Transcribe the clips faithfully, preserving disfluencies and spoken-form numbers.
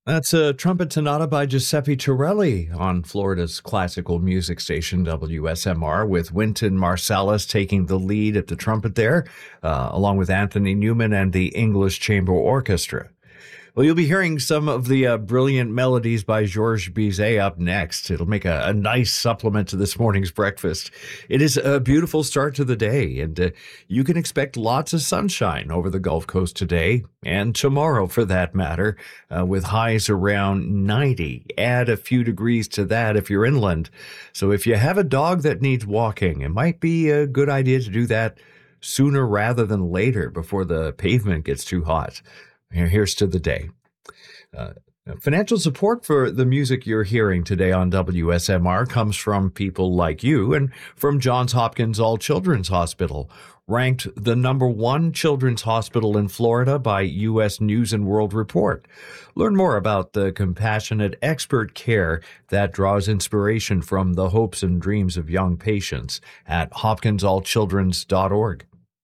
That's a trumpet sonata by Giuseppe Torelli on Florida's classical music station, W S M R, with Wynton Marsalis taking the lead at the trumpet there, uh, along with Anthony Newman and the English Chamber Orchestra. Well, you'll be hearing some of the uh, brilliant melodies by Georges Bizet up next. It'll make a, a nice supplement to this morning's breakfast. It is a beautiful start to the day, and uh, you can expect lots of sunshine over the Gulf Coast today and tomorrow, for that matter, uh, with highs around ninety. Add a few degrees to that if you're inland. So if you have a dog that needs walking, it might be a good idea to do that sooner rather than later before the pavement gets too hot. Here, here's to the day. Uh, financial support for the music you're hearing today on W S M R comes from people like you and from Johns Hopkins All Children's Hospital, ranked the number one children's hospital in Florida by U S News and World Report. Learn more about the compassionate expert care that draws inspiration from the hopes and dreams of young patients at hopkins all children's dot org.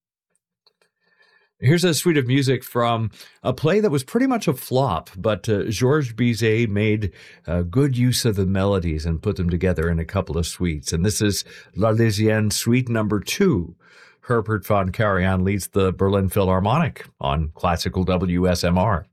Here's a suite of music from a play that was pretty much a flop, but uh, Georges Bizet made uh, good use of the melodies and put them together in a couple of suites. And this is L'Arlésienne Suite Number Two. Herbert von Karajan leads the Berlin Philharmonic on classical W S M R.